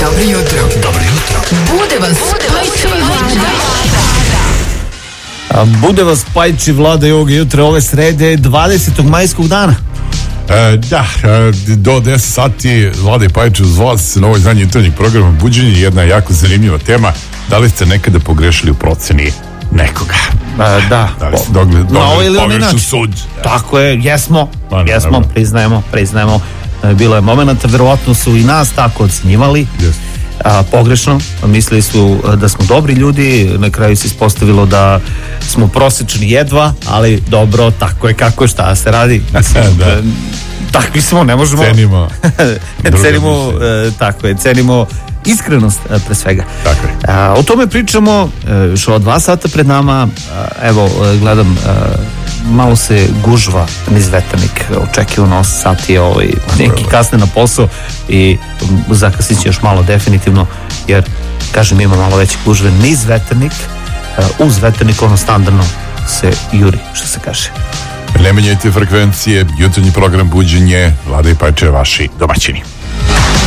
Dobro jutro. Dobro jutro. Bude vas Pajčeva Vlada. Bude vas Pajči Vlada i ovog jutra ove srede 20. majskog dana. Do 10 sati Vlada i Pajče uz vas na ovoj izdanje jutarnjeg programa Buđenje. Jedna jako zanimljiva tema. Da li ste nekada pogrešili u proceni nekoga? Da. Da li ste dobili pogrešan sud? Tako je, jesmo, priznajemo. Bilo je momenata, verovatno su i nas tako ocenjivali. Pogrešno, mislili su da smo dobri ljudi, na kraju se ispostavilo da smo prosečni jedva, ali dobro, tako je kako je, šta se radi. Takvi smo, ne možemo cenimo iskrenost pre svega. O tome pričamo još od 2 sata pred nama. Evo, gledam, malo se gužva niz Veternik, očekivano 8 sati neki kasne na posao i zakasnit će još malo definitivno, jer kažem ima malo veće gužve niz Veternik, uz Veternik ono standardno se juri, što se kaže. Ne menjajte frekvencije, jutarnji program Buđenje, Vlada i Pajče, vaši domaćini.